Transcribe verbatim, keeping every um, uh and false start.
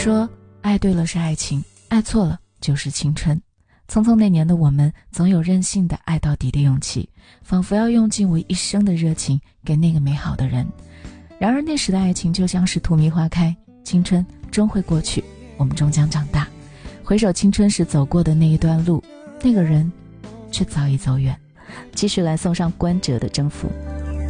说爱对了是爱情，爱错了就是青春。匆匆那年的我们，总有任性的爱到底的勇气，仿佛要用尽我一生的热情给那个美好的人。然而那时的爱情就像是荼蘼花开，青春终会过去，我们终将长大。回首青春时走过的那一段路，那个人却早已走远。继续来送上关喆的征服。